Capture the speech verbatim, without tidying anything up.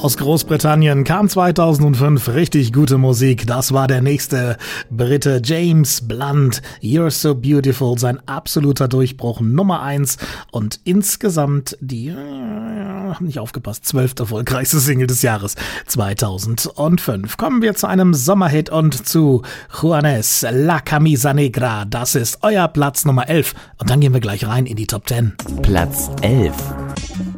Aus Großbritannien kam zweitausendfünf richtig gute Musik. Das war der nächste Brite James Blunt. You're So Beautiful, sein absoluter Durchbruch, Nummer eins und insgesamt die, äh, nicht aufgepasst, zwölfte erfolgreichste Single des Jahres zweitausendfünf. Kommen wir zu einem Sommerhit und zu Juanes, La Camisa Negra. Das ist euer Platz Nummer elf und dann gehen wir gleich rein in die Top zehn. Platz elf.